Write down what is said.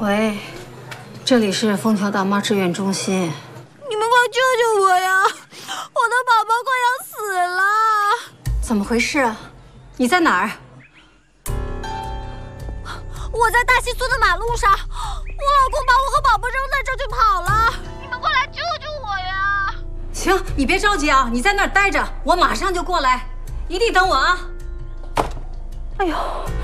喂，这里是枫桥大妈志愿中心。 你们快救救我呀！我的宝宝快要死了。 怎么回事啊？你在哪儿？ 我在大西村的马路上，我老公把我和宝宝扔在这就跑了。你们快来救救我呀！ 行，你别着急啊，你在那儿待着，我马上就过来，一定等我啊。 哎呦！